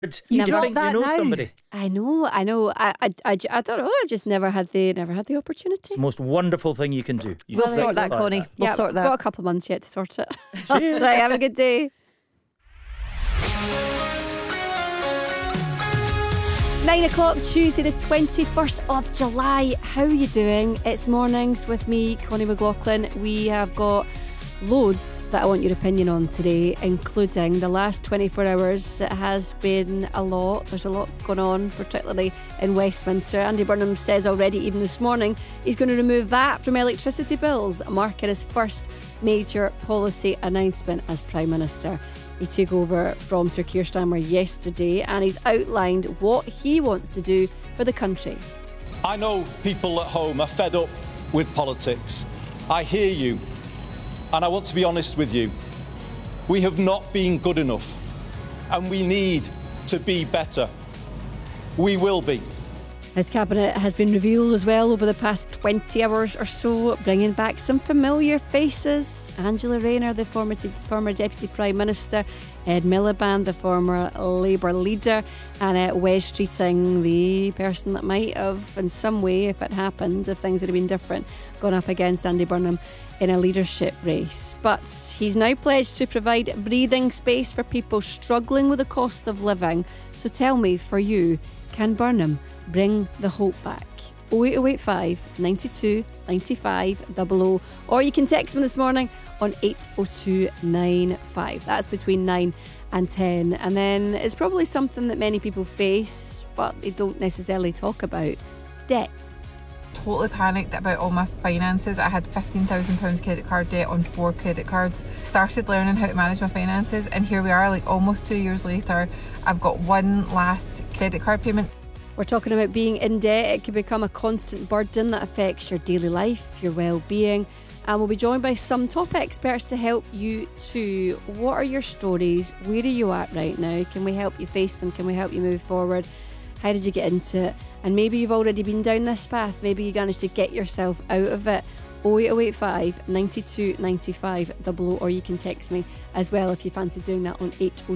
You Never. do Got think you that know now. somebody. I know. I don't know. I've just never had the opportunity. It's the most wonderful thing you can do. You We'll can sort that, rectify Connie. that. We'll Yeah, sort I've that. got a couple of months yet to sort it. Cheers. Right, have a good day. 9 o'clock, Tuesday the 21st of July. How are you doing? It's Mornings with me, Connie McLaughlin. We have got loads that I want your opinion on today, including the last 24 hours. It has been a lot. There's a lot going on, particularly in Westminster. Andy Burnham says already, even this morning, he's going to remove VAT from electricity bills, marking his first major policy announcement as Prime Minister. He took over from Sir Keir Starmer yesterday, and he's outlined what he wants to do for the country. I know people at home are fed up with politics. I hear you, and I want to be honest with you. We have not been good enough, and we need to be better. We will be. His cabinet has been revealed as well over the past 20 hours or so, bringing back some familiar faces. Angela Rayner, the former Deputy Prime Minister, Ed Miliband, the former Labour leader, and Wes Streeting, the person that might have, in some way, if it happened, if things had been different, gone up against Andy Burnham in a leadership race. But he's now pledged to provide breathing space for people struggling with the cost of living. So tell me, for you, can Burnham bring the hope back? 08085 92 95 00, or you can text me this morning on 80295. That's between 9 and 10. And then it's probably something that many people face, but they don't necessarily talk about: debt. Totally panicked about all my finances. I had £15,000 credit card debt on 4 credit cards. Started learning how to manage my finances, and here we are, like almost 2 years later. I've got one last credit card payment. We're talking about being in debt. It can become a constant burden that affects your daily life, your well-being. And we'll be joined by some top experts to help you too. What are your stories? Where are you at right now? Can we help you face them? Can we help you move forward? How did you get into it? And maybe you've already been down this path. Maybe you managed to get yourself out of it. 08085 92 95 00, or you can text me as well if you fancy doing that on